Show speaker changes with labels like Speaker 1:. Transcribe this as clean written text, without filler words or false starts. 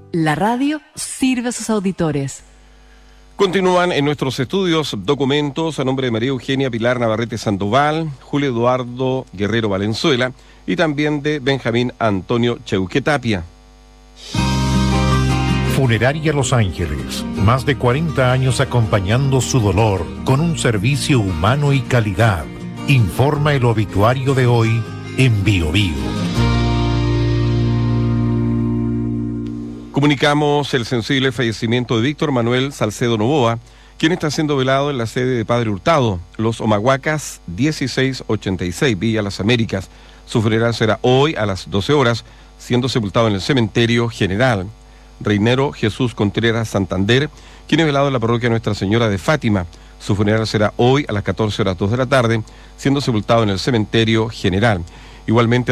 Speaker 1: La radio sirve a sus auditores.
Speaker 2: Continúan en nuestros estudios documentos a nombre de María Eugenia Pilar Navarrete Sandoval, Julio Eduardo Guerrero Valenzuela y también de Benjamín Antonio Cheuque Tapia.
Speaker 3: Funeraria Los Ángeles, más de 40 años acompañando su dolor con un servicio humano y calidad. Informa el obituario de hoy en Bio Bio.
Speaker 2: Comunicamos el sensible fallecimiento de Víctor Manuel Salcedo Novoa, quien está siendo velado en la sede de Padre Hurtado, Los Omahuacas 1686, Villa Las Américas. Su funeral será hoy a las 12 horas, siendo sepultado en el cementerio general. Reinero Jesús Contreras Santander, quien es velado en la parroquia Nuestra Señora de Fátima. Su funeral será hoy a las 14 horas 2 de la tarde, siendo sepultado en el cementerio general. Igualmente